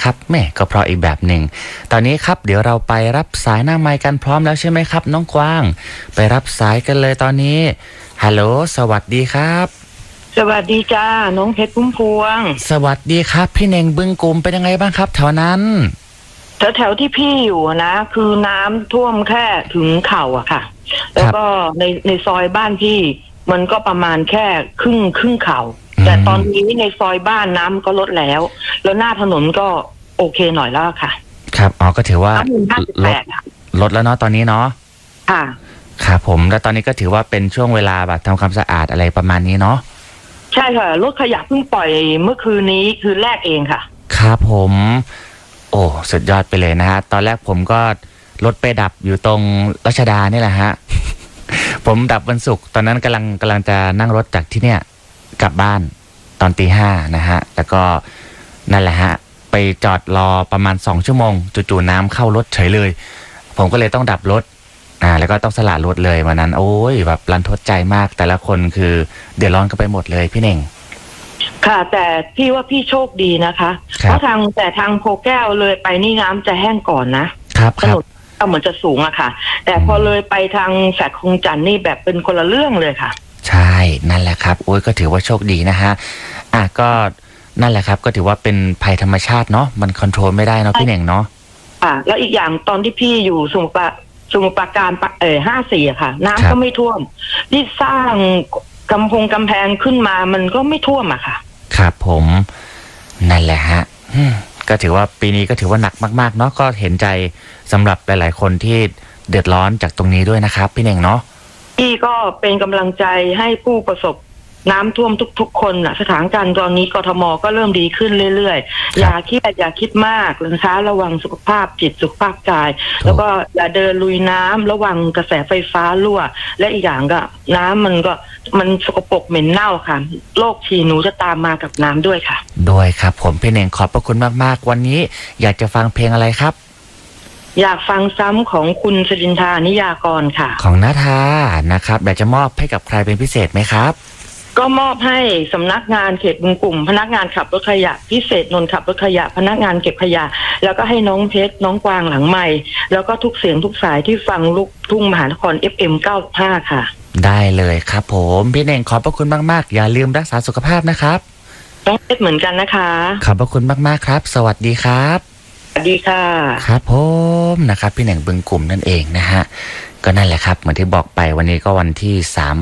นะครับแม่ก็เพราะอีกแบบหนึ่งตอนนี้ครับเดี๋ยวเราไปรับสายหน้าไมค์กันพร้อมแล้วใช่ไหมครับน้องกวางไปรับสายกันเลยตอนนี้ฮัลโหลสวัสดีครับสวัสดีจ้าน้องเพชรพุ่มพวงสวัสดีครับพี่เน่งบึงกุมเป็นยังไงบ้างครับแถวนั้นแถวที่พี่อยู่นะคือน้ำท่วมแค่ถึงเข่าอะค่ะแล้วก็ในซอยบ้านพี่มันก็ประมาณแค่ครึ่งเข่าแต่ตอนนี้ในซอยบ้านน้ำก็ลดแล้วหน้าถนนก็โอเคหน่อยแล้วค่ะครับอ๋อก็ถือว่าลดแล้วเนาะตอนนี้เนาะค่ะครับผมแล้วตอนนี้ก็ถือว่าเป็นช่วงเวลาแบบทำความสะอาดอะไรประมาณนี้เนาะใช่ค่ะรถขยะเพิ่งปล่อยเมื่อคืนนี้คืนแรกเองค่ะครับผมโอ้สุดยอดไปเลยนะฮะตอนแรกผมก็รถไปดับอยู่ตรงรัชดานี่แหละฮะ ผมดับวันศุกร์ตอนนั้นกำลังจะนั่งรถจากที่เนี่ยกลับบ้านตอนตี 5นะฮะแล้วก็นั่นแหละฮะไปจอดรอประมาณ2 ชั่วโมงจู่ๆน้ำเข้ารถเฉยเลยผมก็เลยต้องดับรถแล้วก็ต้องสละรถเลยวันนั้นโอ้ยแบบรันทดใจมากแต่ละคนคือเดือดร้อนกันไปหมดเลยพี่เน่งค่ะแต่พี่ว่าพี่โชคดีนะคะเพราะทางโพแก้วเลยไปนี่น้ำจะแห้งก่อนนะครับถนนก็เหมือนจะสูงอะค่ะแต่พอเลยไปทางแฝกคงจันทร์นี่แบบเป็นคนละเรื่องเลยค่ะใช่นั่นแหละครับโอ้ยก็ถือว่าโชคดีนะฮะก็นั่นแหละครับก็ถือว่าเป็นภัยธรรมชาติเนาะมันคอนโทรลไม่ได้เนาะพี่เน่งเนาะแล้วอีกอย่างตอนที่พี่อยู่สมุทรปราการ54อะค่ะน้ำก็ไม่ท่วมที่สร้างกำแพงขึ้นมามันก็ไม่ท่วมอะค่ะครับผมนั่นแหละฮะก็ถือว่าปีนี้ก็ถือว่าหนักมากๆเนาะก็เห็นใจสำหรับหลายๆคนที่เดือดร้อนจากตรงนี้ด้วยนะครับพี่เน่งเนาะพี่ก็เป็นกำลังใจให้ผู้ประสบน้ำท่วมทุกคนนะสถานการณ์ตอนนี้กทมก็เริ่มดีขึ้นเรื่อยๆอย่าคิดมากนะคะระวังสุขภาพจิตสุขภาพกายแล้วก็อย่าเดินลุยน้ำระวังกระแสไฟฟ้ารั่วและอีกอย่างก็น้ำมันสกปรกเหม็นเน่าค่ะโรคฉี่หนูจะตามมากับน้ำด้วยค่ะด้วยครับผมพี่เน่งขอบพระคุณมากๆวันนี้อยากจะฟังเพลงอะไรครับอยากฟังซ้ำของคุณสรินทานิยากรค่ะของณธานะครับอยากจะมอบให้กับใครเป็นพิเศษไหมครับก็มอบให้สำนักงานเขตบึงกุ่มพนักงานขับรถขยะพิเศษนนท์ขับรถขยะพนักงานเก็บขยะแล้วก็ให้น้องเพชรน้องกวางหลังใหม่แล้วก็ทุกเสียงทุกสายที่ฟังลูกทุ่งมหานคร FM 95ค่ะได้เลยครับผมพี่เน่งขอบพระคุณมากๆอย่าลืมรักษาสุขภาพนะครับน้องเพชรเหมือนกันนะคะขอบพระคุณมากๆครับสวัสดีครับสวัสดีค่ะครับผมนะครับพี่เน่งบึงกุ่มนั่นเองนะฮะก็นั่นแหละครับเหมือนที่บอกไปวันนี้ก็วันที่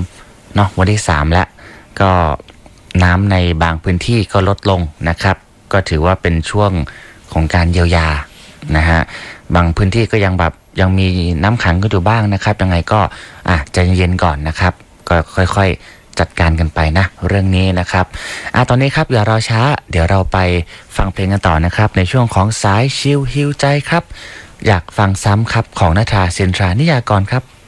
3เนาะวันที่3แล้วก็น้ำในบางพื้นที่ก็ลดลงนะครับก็ถือว่าเป็นช่วงของการเยียวยานะฮะบางพื้นที่ก็ยังมีน้ำขังก็อยู่บ้างนะครับยังไงก็ใจเย็นๆก่อนนะครับก็ค่อยๆจัดการกันไปนะเรื่องนี้นะครับตอนนี้ครับอย่ารอช้าเดี๋ยวเราไปฟังเพลงกันต่อนะครับในช่วงของสายชิลฮิวใจครับอยากฟังซ้ำครับของณธา เซียนทรานิยากรครับ